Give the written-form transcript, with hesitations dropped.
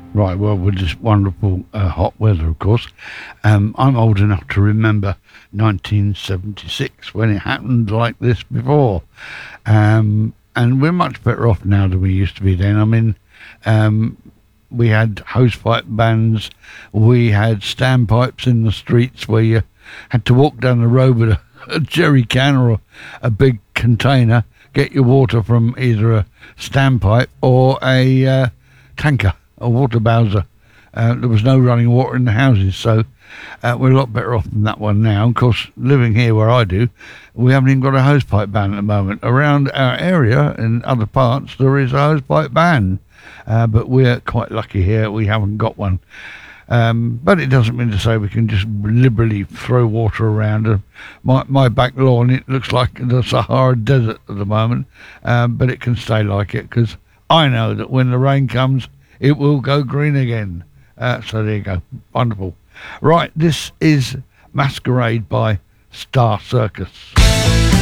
Right, well, with this wonderful hot weather, of course, I'm old enough to remember 1976 when it happened like this before. And we're much better off now than we used to be then. I mean, um, we had hosepipe bans, we had standpipes in the streets where you had to walk down the road with a jerry can or a big container, get your water from either a standpipe or a tanker, a water bowser. There was no running water in the houses, so we're a lot better off than that one now. Of course, living here where I do, we haven't even got a hosepipe ban at the moment. Around our area in other parts, there is a hosepipe ban, but we're quite lucky here. We haven't got one. But it doesn't mean to say we can just liberally throw water around. My back lawn, it looks like the Sahara Desert at the moment, but it can stay like it because I know that when the rain comes, it will go green again. So there you go. Wonderful. Right, this is Masquerade by Star Circus.